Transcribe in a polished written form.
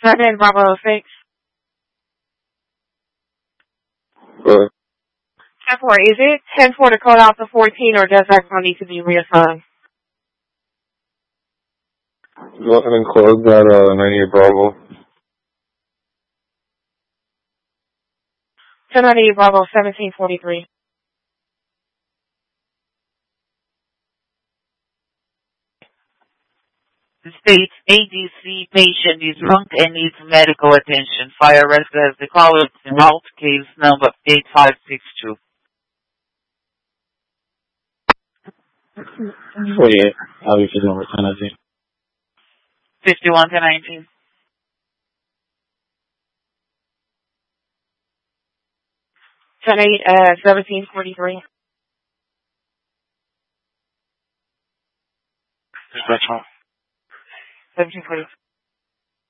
10 Bravo 6. Good. 10-4, is it 10-4 to code out to 14, or does that one need to be reassigned? Go ahead and close that 98 Bravo. 1098 Bravo 1743. States ADC patient is drunk and needs medical attention. Fire rescue has the caller route case number 8562. 48. I'll be for number 10, I think. 51 to 19. 10-8 1743. Dispatch 1743.